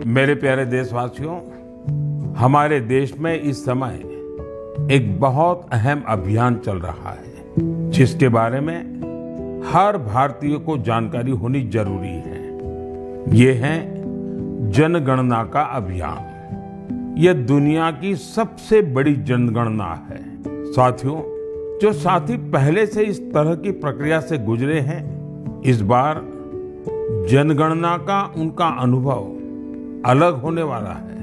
मेरे प्यारे देशवासियों, हमारे देश में इस समय एक बहुत अहम अभियान चल रहा है जिसके बारे में हर भारतीय को जानकारी होनी जरूरी है। ये है जनगणना का अभियान। यह दुनिया की सबसे बड़ी जनगणना है। साथियों, जो साथी पहले से इस तरह की प्रक्रिया से गुजरे हैं, इस बार जनगणना का उनका अनुभव अलग होने वाला है।